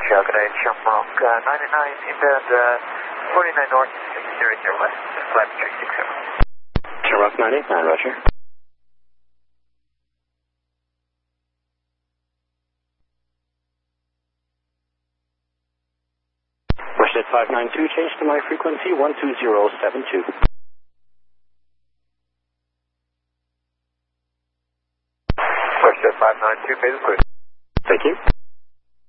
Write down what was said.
Good day, Shamrock 99 inbound 49 north 600 west, flight 367. Shamrock 989, roger. Westjet 592, change to my frequency 12072. Westjet 592, base clear. Thank you.